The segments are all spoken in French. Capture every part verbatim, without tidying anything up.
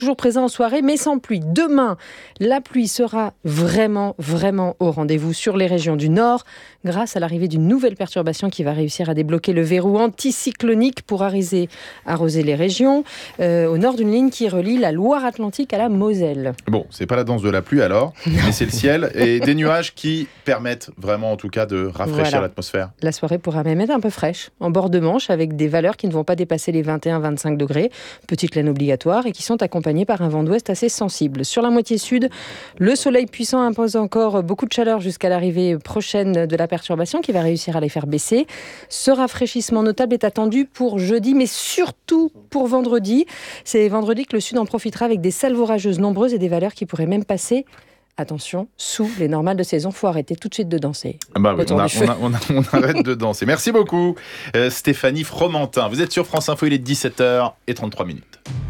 toujours présent en soirée, mais sans pluie. Demain, la pluie sera vraiment, vraiment au rendez-vous sur les régions du nord, grâce à l'arrivée d'une nouvelle perturbation qui va réussir à débloquer le verrou anticyclonique pour arroser, arroser les régions, euh, au nord d'une ligne qui relie la Loire-Atlantique à la Moselle. Bon, c'est pas la danse de la pluie alors, mais c'est le ciel et des nuages qui permettent vraiment en tout cas de rafraîchir voilà. l'atmosphère. La soirée pourra même être un peu fraîche, en bord de Manche, avec des valeurs qui ne vont pas dépasser les vingt et un à vingt-cinq degrés, petite laine obligatoire et qui sont accompagnées par un vent d'ouest assez sensible. Sur la moitié sud, le soleil puissant impose encore beaucoup de chaleur jusqu'à l'arrivée prochaine de la perturbation qui va réussir à les faire baisser. Ce rafraîchissement notable est attendu pour jeudi, mais surtout pour vendredi. C'est vendredi que le sud en profitera avec des salves orageuses nombreuses et des valeurs qui pourraient même passer, attention, sous les normales de saison. Il faut arrêter tout de suite de danser. Bah oui, on, a, on, a, on, a, on arrête de danser. Merci beaucoup euh, Stéphanie Fromentin. Vous êtes sur France Info, il est dix-sept heures trente-trois minutes.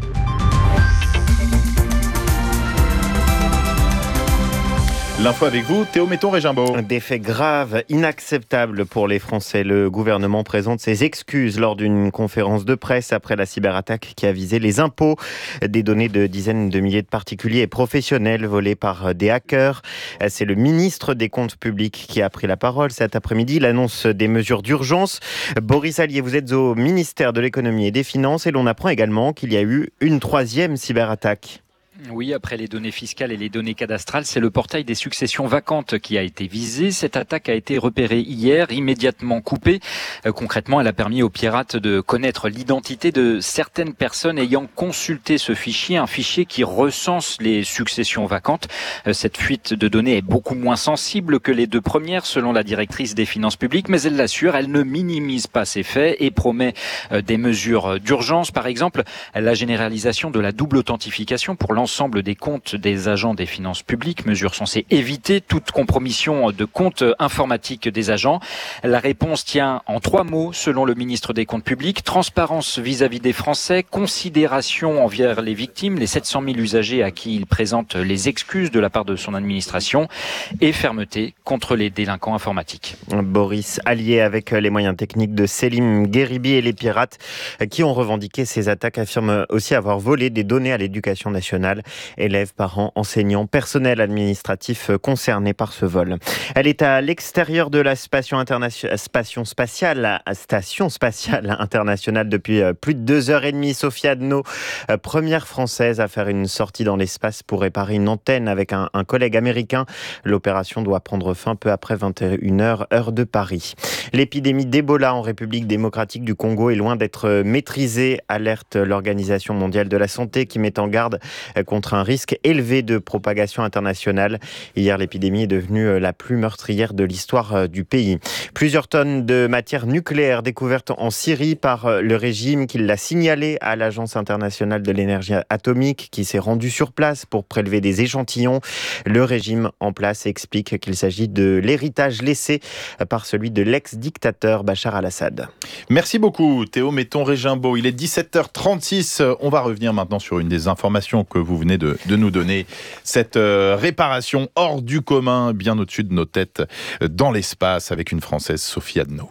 L'info avec vous, Théo Méton-Régimbaud. Des faits graves, inacceptables pour les Français. Le gouvernement présente ses excuses lors d'une conférence de presse après la cyberattaque qui a visé les impôts. Des données de dizaines de milliers de particuliers et professionnels volés par des hackers. C'est le ministre des Comptes publics qui a pris la parole cet après-midi. Il annonce des mesures d'urgence. Boris Allier, vous êtes au ministère de l'économie et des finances et l'on apprend également qu'il y a eu une troisième cyberattaque. Oui, après les données fiscales et les données cadastrales, c'est le portail des successions vacantes qui a été visé. Cette attaque a été repérée hier, immédiatement coupée. Euh, concrètement, elle a permis aux pirates de connaître l'identité de certaines personnes ayant consulté ce fichier, un fichier qui recense les successions vacantes. Euh, cette fuite de données est beaucoup moins sensible que les deux premières, selon la directrice des finances publiques, mais elle l'assure, elle ne minimise pas ces faits et promet euh, des mesures d'urgence. Par exemple, la généralisation de la double authentification pour l'ensemble L'ensemble des comptes des agents des finances publiques, mesure censée éviter toute compromission de comptes informatiques des agents. La réponse tient en trois mots, selon le ministre des Comptes publics: transparence vis-à-vis des Français, considération envers les victimes, les sept cent mille usagers à qui il présente les excuses de la part de son administration, et fermeté contre les délinquants informatiques. Boris Allier avec les moyens techniques de Selim Gueribi et les pirates qui ont revendiqué ces attaques affirment aussi avoir volé des données à l'éducation nationale. Élèves, parents, enseignants, personnel administratif concernés par ce vol. Elle est à l'extérieur de la station, internation... station, spatiale, station spatiale internationale depuis plus de deux heures et demie. Sophie Adno, première française à faire une sortie dans l'espace pour réparer une antenne avec un, un collègue américain. L'opération doit prendre fin peu après vingt et une heures, heure de Paris. L'épidémie d'Ebola en République démocratique du Congo est loin d'être maîtrisée, alerte l'Organisation mondiale de la santé qui met en garde contre un risque élevé de propagation internationale. Hier, l'épidémie est devenue la plus meurtrière de l'histoire du pays. Plusieurs tonnes de matière nucléaire découvertes en Syrie par le régime qui l'a signalé à l'Agence internationale de l'énergie atomique qui s'est rendue sur place pour prélever des échantillons. Le régime en place explique qu'il s'agit de l'héritage laissé par celui de l'ex-dictateur Bachar al-Assad. Merci beaucoup Théo Méton-Régimbaud. Il est dix-sept heures trente-six. On va revenir maintenant sur une des informations que vous venez de, de nous donner. Cette euh, réparation hors du commun, bien au-dessus de nos têtes, dans l'espace, avec une Française, Sophie Adno.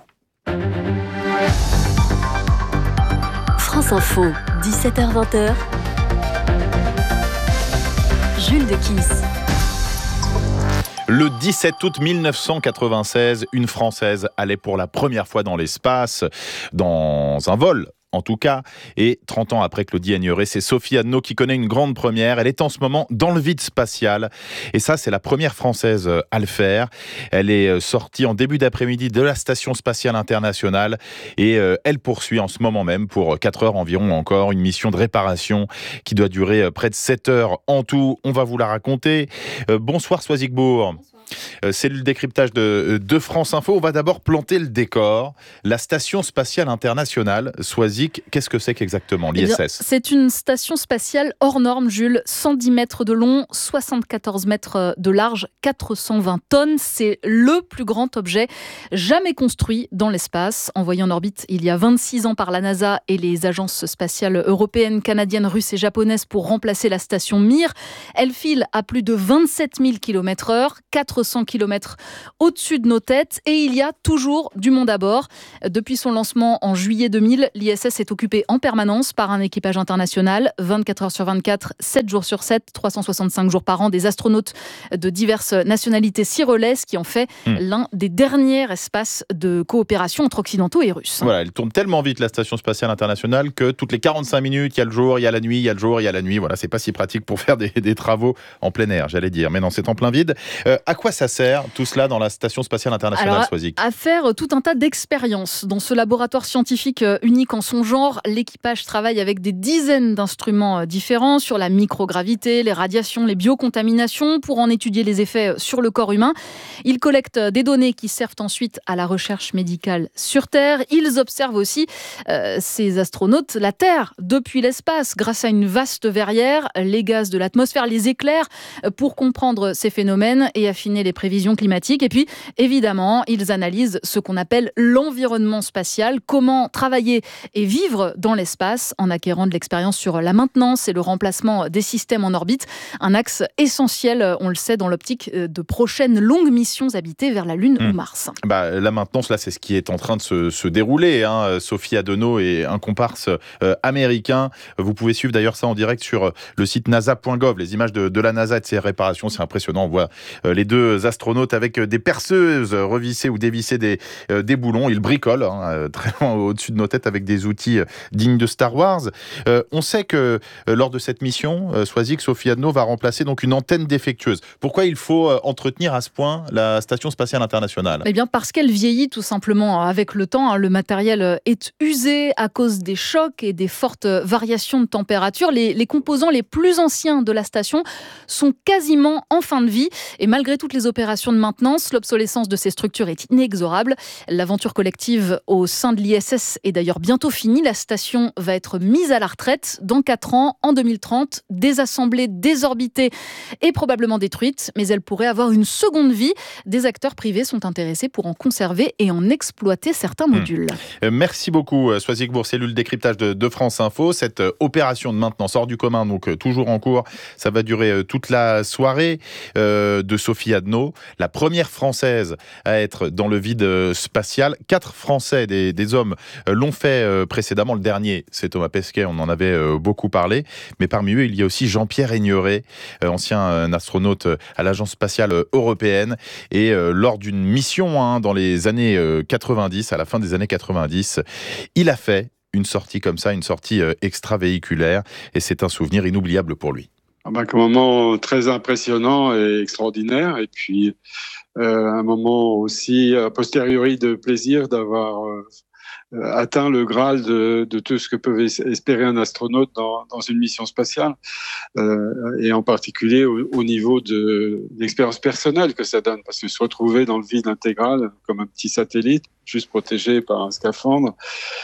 France Info, dix-sept heures vingt. Jules Dequisse. Le dix-sept août mille neuf cent quatre-vingt-seize, une Française allait pour la première fois dans l'espace, dans un vol en tout cas, et trente ans après Claudie Aigneret, c'est Sophie Adno qui connaît une grande première. Elle est en ce moment dans le vide spatial, et ça c'est la première Française à le faire. Elle est sortie en début d'après-midi de la Station Spatiale Internationale, et elle poursuit en ce moment même, pour quatre heures environ encore, une mission de réparation qui doit durer près de sept heures en tout. On va vous la raconter. Bonsoir Soisigbourg. C'est le décryptage de, de France Info. On va d'abord planter le décor. La Station Spatiale Internationale, Soisic, qu'est-ce que c'est qu'exactement, l'I S S ? Eh bien, c'est une station spatiale hors norme, Jules. cent dix mètres de long, soixante-quatorze mètres de large, quatre cent vingt tonnes. C'est le plus grand objet jamais construit dans l'espace. Envoyé en orbite il y a vingt-six ans par la NASA et les agences spatiales européennes, canadiennes, russes et japonaises pour remplacer la station Mir. Elle file à plus de vingt-sept mille kilomètres heure, quatre quatre cents kilomètres au-dessus de nos têtes et il y a toujours du monde à bord. Depuis son lancement en juillet deux mille, l'I S S est occupée en permanence par un équipage international, vingt-quatre heures sur vingt-quatre, sept jours sur sept, trois cent soixante-cinq jours par an, des astronautes de diverses nationalités s'y relaient, ce qui en fait mmh. l'un des derniers espaces de coopération entre occidentaux et russes. Voilà, elle tourne tellement vite la station spatiale internationale que toutes les quarante-cinq minutes, il y a le jour, il y a la nuit, il y a le jour, il y a la nuit. Voilà, c'est pas si pratique pour faire des, des travaux en plein air, j'allais dire. Mais non, c'est en plein vide. Euh, à quoi ça sert tout cela dans la station spatiale internationale, Soisig ? À faire tout un tas d'expériences. Dans ce laboratoire scientifique unique en son genre, l'équipage travaille avec des dizaines d'instruments différents sur la microgravité, les radiations, les biocontaminations pour en étudier les effets sur le corps humain. Ils collectent des données qui servent ensuite à la recherche médicale sur Terre. Ils observent aussi, euh, ces astronautes, la Terre depuis l'espace grâce à une vaste verrière, les gaz de l'atmosphère, les éclairs pour comprendre ces phénomènes et affiner les prévisions climatiques. Et puis, évidemment, ils analysent ce qu'on appelle l'environnement spatial, comment travailler et vivre dans l'espace en acquérant de l'expérience sur la maintenance et le remplacement des systèmes en orbite. Un axe essentiel, on le sait, dans l'optique de prochaines longues missions habitées vers la Lune mmh. ou Mars. Bah, la maintenance, là, c'est ce qui est en train de se, se dérouler. Hein. Sophie Adenau est un comparse euh, américain. Vous pouvez suivre d'ailleurs ça en direct sur le site nasa point gov. Les images de, de la NASA et de ses réparations, c'est impressionnant. On voit euh, les deux astronautes avec des perceuses revisser ou dévisser des, euh, des boulons. Ils bricolent hein, très loin au-dessus de nos têtes avec des outils dignes de Star Wars. Euh, on sait que euh, lors de cette mission, euh, Soisig, Sophie Adenau va remplacer donc une antenne défectueuse. Pourquoi il faut euh, entretenir à ce point la Station spatiale internationale ? Eh bien parce qu'elle vieillit tout simplement avec le temps. Le matériel est usé à cause des chocs et des fortes variations de température. Les, les composants les plus anciens de la station sont quasiment en fin de vie. Et malgré toutes les opérations de maintenance, l'obsolescence de ces structures est inexorable. L'aventure collective au sein de l'I S S est d'ailleurs bientôt finie. La station va être mise à la retraite dans quatre ans, en deux mille trente, désassemblée, désorbitée et probablement détruite. Mais elle pourrait avoir une seconde vie. Des acteurs privés sont intéressés pour en conserver et en exploiter certains modules. Mmh. Merci beaucoup, Soisig Bourg, cellule décryptage de, de France Info. Cette opération de maintenance hors du commun, donc toujours en cours, ça va durer toute la soirée. Euh, de Sophie Adenau, la première Française à être dans le vide spatial. Quatre Français, des, des hommes, l'ont fait euh, précédemment. Le dernier, c'est Thomas Pesquet, on en avait euh, beaucoup parlé. Mais parmi eux, il y a aussi Jean-Pierre Aigneré, euh, ancien euh, astronaute à l'Agence spatiale européenne. Et euh, lors d'une mission hein, dans les années euh, quatre-vingt-dix, à la fin des années quatre-vingt-dix, il a fait une sortie comme ça, une sortie euh, extravéhiculaire. Et c'est un souvenir inoubliable pour lui. Ah ben, un moment très impressionnant et extraordinaire. Et puis, euh, un moment aussi, a posteriori, de plaisir d'avoir euh, atteint le Graal de, de tout ce que peut espérer un astronaute dans, dans une mission spatiale. Euh, et en particulier au, au niveau de l'expérience personnelle que ça donne. Parce que se retrouver dans le vide intégral, comme un petit satellite, juste protégé par un scaphandre,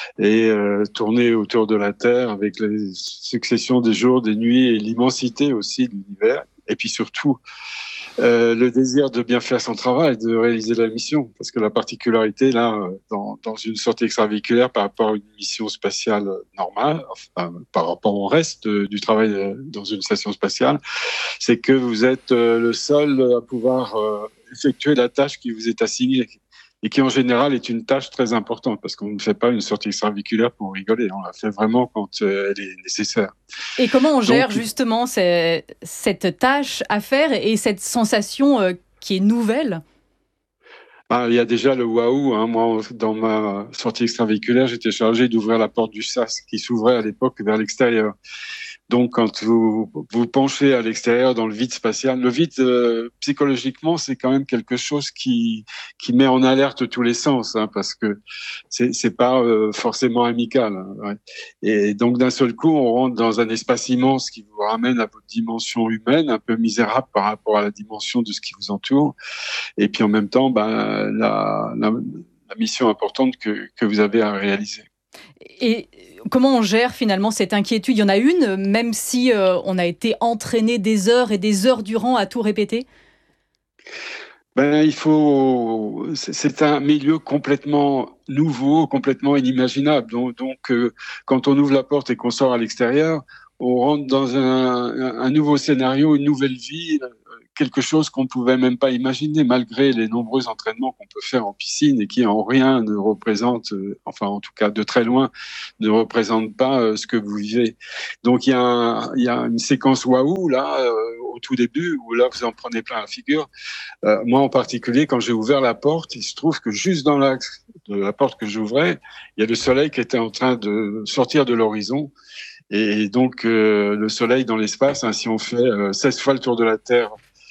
et euh, tourner autour de la Terre avec les successions des jours, des nuits et l'immensité aussi de l'univers. Et puis surtout, euh, le désir de bien faire son travail, de réaliser la mission. Parce que la particularité, là, dans, dans une sortie extravéhiculaire par rapport à une mission spatiale normale, enfin, par rapport au reste du travail dans une station spatiale, c'est que vous êtes le seul à pouvoir euh, effectuer la tâche qui vous est assignée. Et qui en général est une tâche très importante parce qu'on ne fait pas une sortie extravéhiculaire pour rigoler, on la fait vraiment quand euh, elle est nécessaire. Et comment on gère Donc, justement ces, cette tâche à faire et cette sensation euh, qui est nouvelle ? Ah, il y a déjà le waouh. Hein. Moi, dans ma sortie extravéhiculaire, j'étais chargé d'ouvrir la porte du sas qui s'ouvrait à l'époque vers l'extérieur. Donc, quand vous vous penchez à l'extérieur dans le vide spatial, le vide, euh, psychologiquement, c'est quand même quelque chose qui qui met en alerte tous les sens, hein, parce que c'est c'est pas euh, forcément amical. Hein, ouais. Et donc, d'un seul coup, on rentre dans un espace immense qui vous ramène à votre dimension humaine, un peu misérable par rapport à la dimension de ce qui vous entoure. Et puis, en même temps, ben, la, la, la mission importante que que vous avez à réaliser. Et comment on gère finalement cette inquiétude ? Il y en a une, même si euh, on a été entraîné des heures et des heures durant à tout répéter ? Ben, il faut. C'est un milieu complètement nouveau, complètement inimaginable. Donc, donc euh, quand on ouvre la porte et qu'on sort à l'extérieur, on rentre dans un, un nouveau scénario, une nouvelle vie quelque chose qu'on ne pouvait même pas imaginer, malgré les nombreux entraînements qu'on peut faire en piscine et qui en rien ne représentent, euh, enfin en tout cas de très loin, ne représentent pas euh, ce que vous vivez. Donc il y a, un, il y a une séquence waouh là, euh, au tout début, où là vous en prenez plein la figure. Euh, moi en particulier, quand j'ai ouvert la porte, il se trouve que juste dans l'axe de la porte que j'ouvrais, il y a le soleil qui était en train de sortir de l'horizon. Et donc, euh, le soleil dans l'espace, hein, si on fait euh, seize fois le tour de la Terre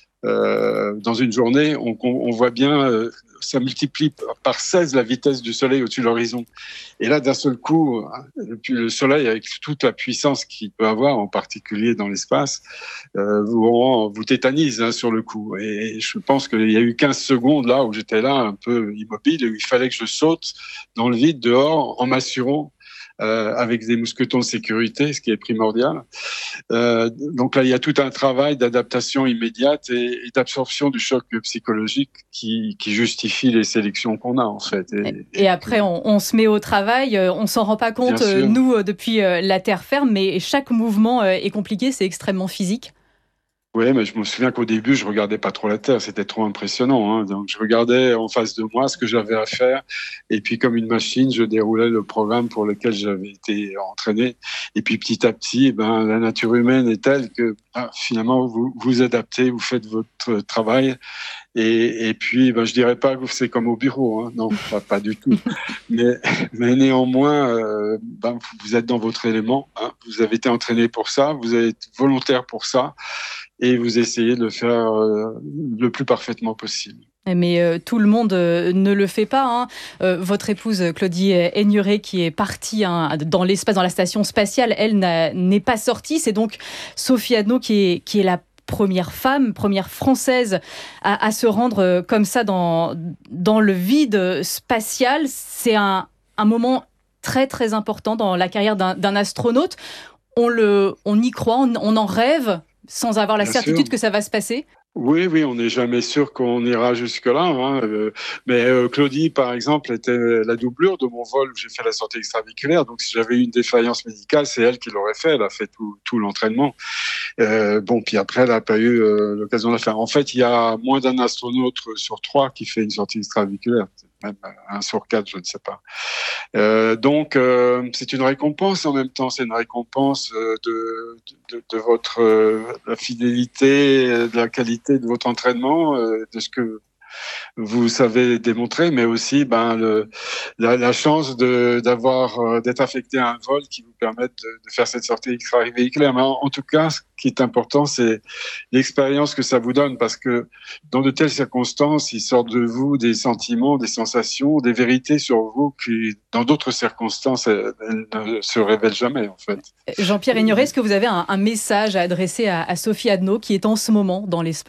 euh, dans une journée, on, on voit bien, euh, ça multiplie par seize la vitesse du soleil au-dessus de l'horizon. Et là, d'un seul coup, le, le soleil, avec toute la puissance qu'il peut avoir, en particulier dans l'espace, euh, vous, vous tétanise hein, sur le coup. Et je pense qu'il y a eu quinze secondes là où j'étais là, un peu immobile, et où il fallait que je saute dans le vide, dehors, en m'assurant Euh, avec des mousquetons de sécurité, ce qui est primordial. Euh, donc là, il y a tout un travail d'adaptation immédiate et, et d'absorption du choc psychologique qui, qui justifie les sélections qu'on a, en fait. Et, et, et après, on, on se met au travail, on s'en rend pas compte, nous, depuis la terre ferme, mais chaque mouvement est compliqué, c'est extrêmement physique. Oui, mais je me souviens qu'au début, je regardais pas trop la Terre, c'était trop impressionnant. Hein. Donc, je regardais en face de moi ce que j'avais à faire, et puis comme une machine, je déroulais le programme pour lequel j'avais été entraîné. Et puis petit à petit, ben, la nature humaine est telle que ben, finalement, vous vous adaptez, vous faites votre travail. Et, et puis, ben, je dirais pas que c'est comme au bureau, hein. Non, pas, pas du tout. Mais, mais néanmoins, euh, ben, vous êtes dans votre élément. Hein. Vous avez été entraîné pour ça, vous êtes volontaire pour ça. Et vous essayez de le faire euh, le plus parfaitement possible. Mais euh, tout le monde euh, ne le fait pas. Hein. Euh, votre épouse Claudie Aigneret, qui est partie hein, dans l'espace, dans la station spatiale, elle n'a, n'est pas sortie. C'est donc Sophie Adno qui est, qui est la première femme, première française à, à se rendre comme ça dans, dans le vide spatial. C'est un, un moment très très important dans la carrière d'un, d'un astronaute. On, le, on y croit, on, on en rêve, sans avoir la Bien certitude sûr. Que ça va se passer? Oui, oui, on n'est jamais sûr qu'on ira jusque-là. Hein. Euh, mais euh, Claudie, par exemple, était la doublure de mon vol où j'ai fait la sortie extraviculaire. Donc, si j'avais eu une défaillance médicale, c'est elle qui l'aurait fait. Elle a fait tout, tout l'entraînement. Euh, bon, puis après, elle n'a pas eu euh, l'occasion de le faire. En fait, il y a moins d'un astronaute sur trois qui fait une sortie extraviculaire. Même un sur quatre, je ne sais pas. Euh, donc, euh, c'est une récompense en même temps. C'est une récompense de, de, de votre euh, la fidélité, de la qualité de votre entraînement, euh, de ce que vous savez démontrer, mais aussi ben, le, la, la chance de, d'avoir, euh, d'être affecté à un vol qui vous permette de, de faire cette sortie extravéhiculaire. Mais en, en tout cas, ce qui est important, c'est l'expérience que ça vous donne, parce que dans de telles circonstances, il sort de vous des sentiments, des sensations, des vérités sur vous qui, dans d'autres circonstances, elles, elles ne se révèlent jamais, en fait. Jean-Pierre Aigneret, est-ce que vous avez un, un message à adresser à, à Sophie Adno, qui est en ce moment dans l'espace ?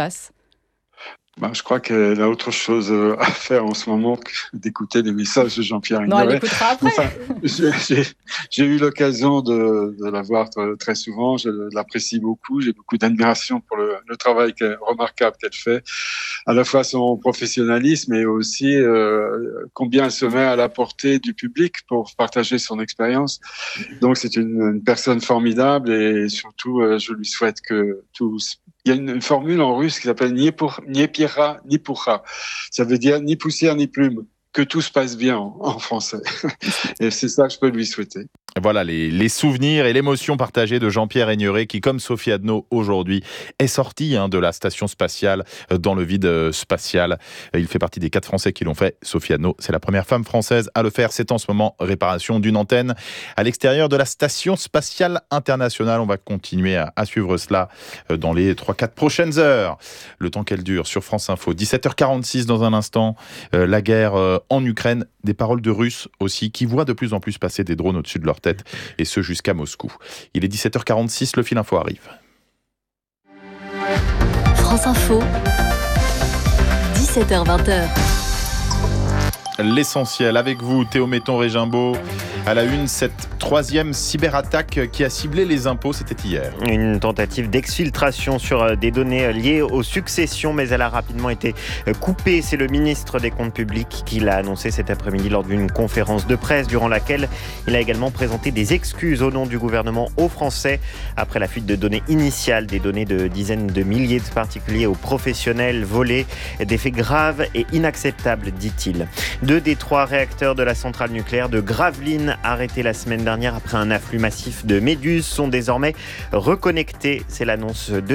Ben, je crois qu'elle a autre chose à faire en ce moment que d'écouter les messages de Jean-Pierre Aigneret. Non, elle écoutera après. Enfin, j'ai, j'ai, j'ai eu l'occasion de, de la voir très souvent. Je l'apprécie beaucoup. J'ai beaucoup d'admiration pour le, le travail qu'elle, remarquable qu'elle fait. À la fois son professionnalisme et aussi euh, combien elle se met à la portée du public pour partager son expérience. Donc, c'est une, une personne formidable et surtout, euh, je lui souhaite que tous... Il y a une, une formule en russe qui s'appelle ni pour, ni pira, ni pourra. Ça veut dire ni poussière, ni plume. Que tout se passe bien en, en français. Et c'est ça que je peux lui souhaiter. Voilà les, les souvenirs et l'émotion partagée de Jean-Pierre Aigneret qui, comme Sophie Adno aujourd'hui, est sorti hein, de la station spatiale dans le vide spatial. Il fait partie des quatre Français qui l'ont fait. Sophie Adno, c'est la première femme française à le faire. C'est en ce moment réparation d'une antenne à l'extérieur de la station spatiale internationale. On va continuer à, à suivre cela dans les trois quatre prochaines heures. Le temps qu'elle dure sur France Info. dix-sept heures quarante-six dans un instant. Euh, la guerre euh, en Ukraine. Des paroles de Russes aussi qui voient de plus en plus passer des drones au-dessus de leur tête. Et ce jusqu'à Moscou. Il est dix-sept heures quarante-six, le fil info arrive. France Info, dix-sept heures vingt. l'essentiel. Avec vous, Théo Metton-Régimbaud, à la une, cette troisième cyberattaque qui a ciblé les impôts, c'était hier. Une tentative d'exfiltration sur des données liées aux successions, mais elle a rapidement été coupée. C'est le ministre des Comptes publics qui l'a annoncé cet après-midi lors d'une conférence de presse, durant laquelle il a également présenté des excuses au nom du gouvernement aux Français après la fuite de données initiales, des données de dizaines de milliers de particuliers aux professionnels volés, des faits graves et inacceptables, dit-il. Deux des trois réacteurs de la centrale nucléaire de Gravelines, arrêtés la semaine dernière après un afflux massif de méduses, sont désormais reconnectés. C'est l'annonce de